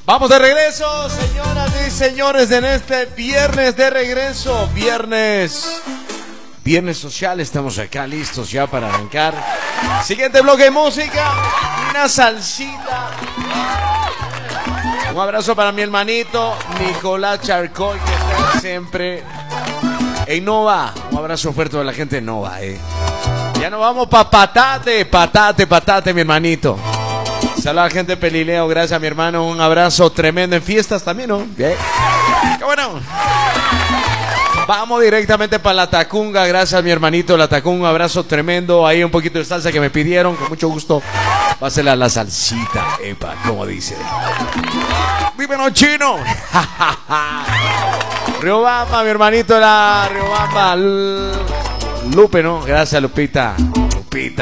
Vamos de regreso, señoras y señores, en este viernes de regreso. Viernes social, estamos acá listos ya para arrancar. Siguiente bloque de música, una salsita. Un abrazo para mi hermanito Nicolás Charcoy, que está siempre en Nova. Un abrazo fuerte a la gente de Nova, Ya nos vamos pa' patate, mi hermanito. Saludos a la gente de Pelileo, gracias a mi hermano. Un abrazo tremendo en fiestas también, ¿no? Bien. ¡Qué bueno! Vamos directamente para la Tacunga, gracias a mi hermanito La Tacunga. Un abrazo tremendo. Ahí un poquito de salsa que me pidieron, con mucho gusto. Pásela la salsita, epa, como dice. ¡Dímelo, chino! Riobamba, mi hermanito, la Riobamba. Lupe, ¿no? Gracias, Lupita.